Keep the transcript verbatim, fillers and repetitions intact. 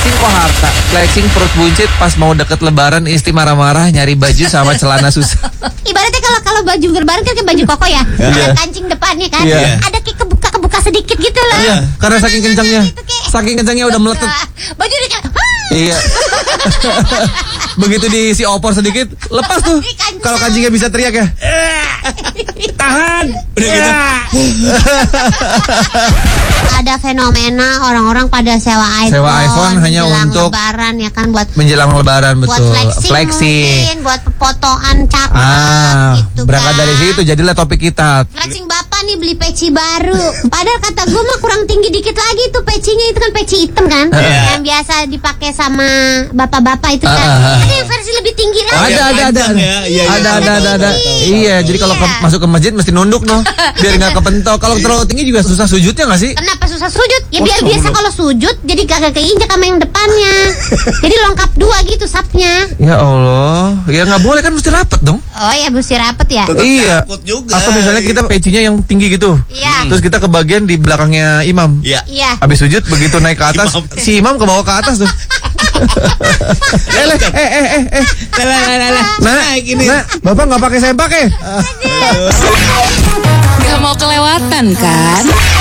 flexing kok harta. Flexing perut buncit pas mau deket lebaran, istri marah-marah nyari baju sama celana susah. Ibaratnya kalau kalau baju lebaran kan kayak baju koko ya. Ada kancing depannya kan. Iya. Ada kayak kebuka-kebuka sedikit gitu loh. Iya, karena saking kencangnya. Gitu, kayak- Saking kencangnya udah meletup. Baju udah kayak, Iya. Begitu diisi opor sedikit, lepas tuh. Kalau kancingnya bisa teriak ya. Tahan. Udah gitu. ada fenomena orang-orang pada sewa iPhone. Sewa iPhone hanya menjelang untuk lebaran ya kan, buat menjelang lebaran, buat betul. flexing, mungkin buat fotoan cakep Ah, gitu berangkat kan. dari situ jadilah topik kita. Flexing bapak nih beli peci baru. Padahal kata gue mah kurang tinggi dikit lagi tuh pecinya, itu kan peci hitam kan, Iya. yang biasa dipakai sama bapak-bapak itu kan. Ah, ah, ah. Itu yang versi lebih tinggi lagi. Ada, ada, ada, ada, panjang ya. Iya, iya, ada, tahu, ada, tahu, ada, ada. tahu, tahu. Iya, jadi kalau ke- Iya. masuk ke masjid mesti nunduk noh, biar nggak kepentok. Kalau terlalu tinggi juga susah sujudnya nggak sih? Kenapa susah sujud? Ya biar Oh, biasa belum. kalau sujud jadi kagak keinjak sama yang depannya. Jadi lengkap dua gitu sapnya. Ya Allah, ya nggak boleh kan, mesti rapet dong. Oh ya mesti rapet ya. Tetap Iya. takut juga. Atau misalnya kita pecinya yang tinggi gitu, Iya. terus kita ke bagian di belakangnya imam. Iya. Iya. Habis sujud begitu naik ke atas, Imam. si imam ke bawah ke atas tuh. eh, le, eh, eh, eh, eh, Lah, lah, lah, lah. nah, gini. nah, bapak nggak pakai sempak ya? Gak mau kelewatan kan?